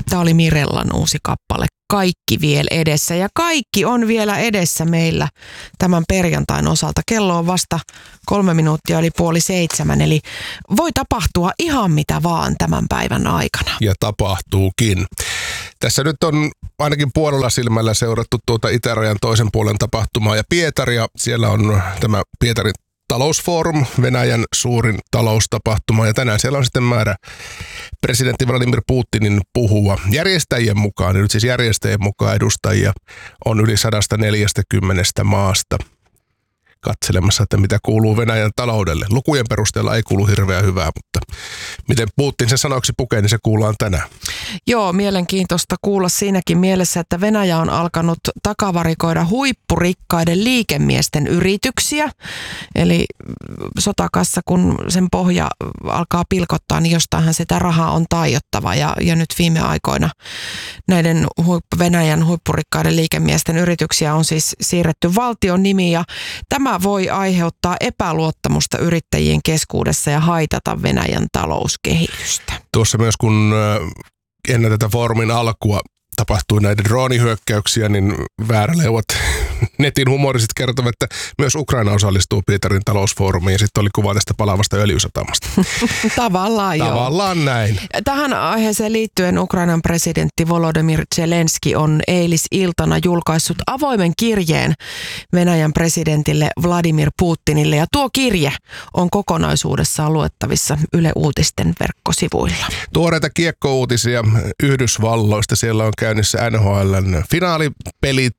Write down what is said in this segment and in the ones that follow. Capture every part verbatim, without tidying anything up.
Tämä oli Mirellan uusi kappale. Kaikki vielä edessä ja kaikki on vielä edessä meillä tämän perjantain osalta. Kello on vasta kolme minuuttia yli puoli seitsemän, eli voi tapahtua ihan mitä vaan tämän päivän aikana. Ja tapahtuukin. Tässä nyt on ainakin puolella silmällä seurattu tuota itärajan toisen puolen tapahtumaa ja Pietaria. Siellä on tämä Pietarin talousfoorum, Venäjän suurin taloustapahtuma, ja tänään siellä on sitten määrä presidentti Vladimir Putinin puhua. Järjestäjien mukaan, nyt siis järjestäjien mukaan edustajia on yli sata neljäkymmentä maasta katselemassa, että mitä kuuluu Venäjän taloudelle. Lukujen perusteella ei kuulu hirveän hyvää, mutta miten Putin sen sanoiksi pukee, niin se kuullaan tänään. Joo, mielenkiintoista kuulla siinäkin mielessä, että Venäjä on alkanut takavarikoida huippurikkaiden liikemiesten yrityksiä. Eli sotakassa, kun sen pohja alkaa pilkottaa, niin jostainhan sitä rahaa on taiottava. Ja, ja nyt viime aikoina näiden huippu, Venäjän huippurikkaiden liikemiesten yrityksiä on siis siirretty valtion nimiin. Ja tämä voi aiheuttaa epäluottamusta yrittäjien keskuudessa ja haitata Venäjän talouskehitystä. Tuossa myös kun ennen tätä foorumin alkua tapahtui näitä droonihyökkäyksiä, niin vääräleuvat netin humoriset kertovat, että myös Ukraina osallistuu Pietarin talousfoorumiin ja sitten oli kuva tästä palavasta öljysatamasta. Tavallaan joo. Tavallaan näin. Tähän aiheeseen liittyen Ukrainan presidentti Volodymyr Zelenski on eilisiltana julkaissut avoimen kirjeen Venäjän presidentille Vladimir Putinille ja tuo kirje on kokonaisuudessaan luettavissa Yle Uutisten verkkosivuilla. Tuoreita kiekkouutisia Yhdysvalloista. Siellä on käynnissä N H L:n finaalipelit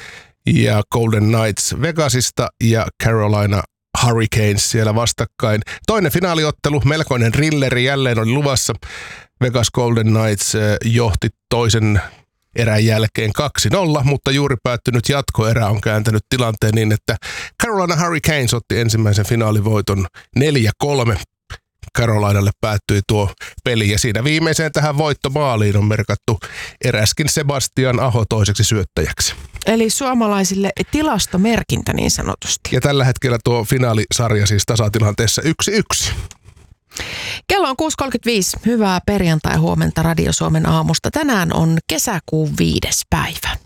ja Golden Knights Vegasista ja Carolina Hurricanes siellä vastakkain. Toinen finaaliottelu, melkoinen rilleri jälleen oli luvassa. Vegas Golden Knights johti toisen erän jälkeen kaksi nolla, mutta juuri päättynyt jatkoerä on kääntänyt tilanteen niin, että Carolina Hurricanes otti ensimmäisen finaalivoiton neljä kolme. Carolinalle päättyi tuo peli ja siinä viimeiseen tähän voittomaaliin on merkattu eräskin Sebastian Aho toiseksi syöttäjäksi. Eli suomalaisille tilastomerkintä niin sanotusti. Ja tällä hetkellä tuo finaalisarja siis tasatilanteessa yksi yksi. Kello on kuusi kolmekymmentäviisi. Hyvää perjantai-huomenta Radio Suomen aamusta. Tänään on kesäkuun viides päivä.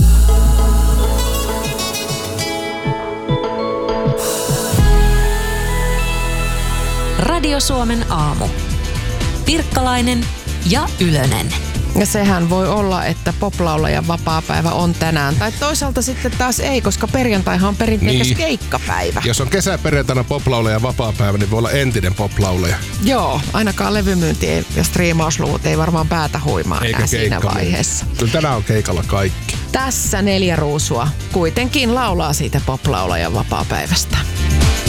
Radio Suomen aamu. Pirkkalainen ja Ylönen. Ja sehän voi olla, että poplaulajan vapaapäivä on tänään. Tai toisaalta sitten taas ei, koska perjantaihan on perinteikäs niin. keikkapäivä. Jos on kesäperjantaina poplaulajan vapaapäivä, niin voi olla entinen poplaulaja. Joo, ainakaan levymyynti ja striimausluvut ei varmaan päätä huimaa enää siinä vaiheessa. Kyllä tänään on keikalla kaikki. Tässä neljä ruusua kuitenkin laulaa siitä poplaulajan vapaapäivästä.